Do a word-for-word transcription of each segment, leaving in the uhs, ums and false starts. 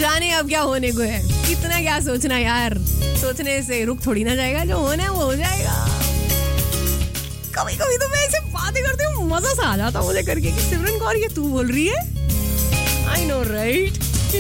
जाने अब क्या होने को है, इतना क्या सोचना यार, सोचने से रुक थोड़ी ना जाएगा, जो होना है वो हो जाएगा। कभी कभी तो मैं ऐसे बातें करती हूँ, मजा सा आ जाता मुझे करके कि सिमरन कौर ये तू बोल रही है। I know right.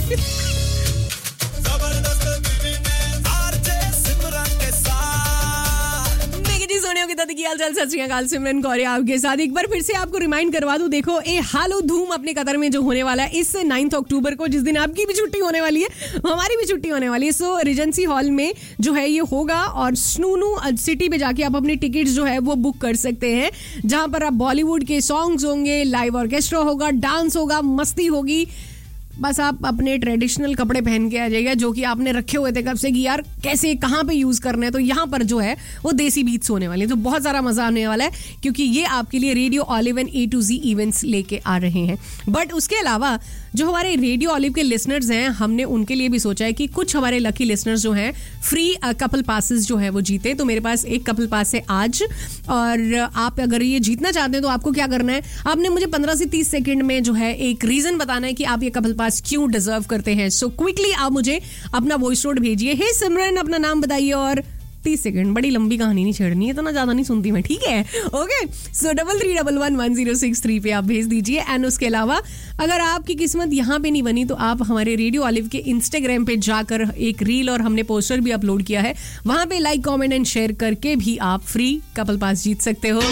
सिमरन कौर आपके साथ एक बार फिर से आपको रिमाइंड करवा दूं, देखो ए हालो धूम अपने कतर में जो होने वाला है इस नाइन्थ अक्टूबर को, जिस दिन आपकी भी छुट्टी होने वाली है, हमारी भी छुट्टी होने वाली है। सो रिजेंसी हॉल में जो है ये होगा और स्नूनू सिटी पे जाके आप अपने टिकट्स जो है वो बुक कर सकते हैं, जहां पर आप बॉलीवुड के सॉन्ग्स होंगे, लाइव ऑर्केस्ट्रा होगा, डांस होगा, मस्ती होगी। बस आप अपने ट्रेडिशनल कपड़े पहन के आ जाइएगा जो कि आपने रखे हुए थे कब से कि यार कैसे कहाँ पे यूज करना है, तो यहाँ पर जो है वो देसी बीट्स होने वाले हैं, तो बहुत सारा मजा आने वाला है क्योंकि ये आपके लिए radio olive and A to ji events लेके आ रहे हैं। बट उसके अलावा जो हमारे रेडियो ऑलिव के लिसनर्स हैं, हमने उनके लिए भी सोचा है कि कुछ हमारे लकी लिसनर्स जो हैं फ्री कपल पासेस जो है वो जीते। तो मेरे पास एक कपल पास है आज, और आप अगर ये जीतना चाहते हैं तो आपको क्या करना है, आपने मुझे पंद्रह से तीस सेकंड में जो है एक रीजन बताना है कि आप ये कपल पास क्यों डिजर्व करते हैं। सो क्विकली आप मुझे अपना वॉइस नोट भेजिए, हे सिमरन अपना नाम बताइए, और तीस सेकंड, बड़ी लंबी कहानी नहीं छेड़नी है, इतना ज्यादा नहीं सुनती मैं, ठीक है? ओके, सो double three double one one zero six three पे आप भेज दीजिए। एंड उसके अलावा अगर आपकी किस्मत यहाँ पे नहीं बनी तो आप हमारे रेडियो ऑलिव के इंस्टाग्राम पे जाकर एक रील और हमने पोस्टर भी अपलोड किया है, वहां पे लाइक कमेंट एंड शेयर करके भी आप फ्री कपल पास जीत सकते हो।